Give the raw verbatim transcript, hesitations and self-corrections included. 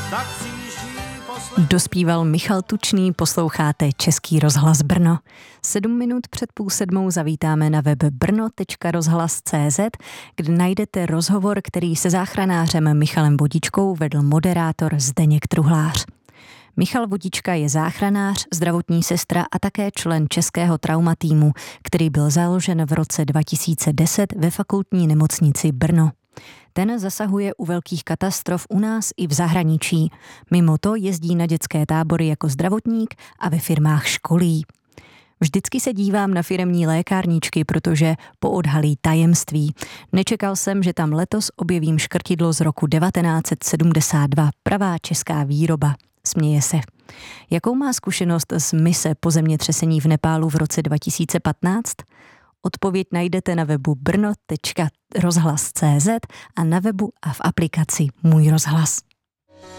Dospíval Michal Tučný, posloucháte Český rozhlas Brno. Sedm minut před půl sedmou zavítáme na web brno tečka rozhlas tečka cé zet, kde najdete rozhovor, který se záchranářem Michalem Vodičkou vedl moderátor Zdeněk Truhlář. Michal Vodička je záchranář, zdravotní sestra a také člen českého traumatýmu, který byl založen v roce dva tisíce deset ve fakultní nemocnici Brno. Ten zasahuje u velkých katastrof u nás i v zahraničí. Mimo to jezdí na dětské tábory jako zdravotník a ve firmách školí. Vždycky se dívám na firemní lékárničky, protože poodhalí tajemství. Nečekal jsem, že tam letos objevím škrtidlo z roku devatenáct set sedmdesát dva, pravá česká výroba. Směje se. Jakou má zkušenost z mise po zemětřesení v Nepálu v roce dva tisíce patnáct? Odpověď najdete na webu brno tečka rozhlas tečka cé zet a na webu a v aplikaci Můj rozhlas.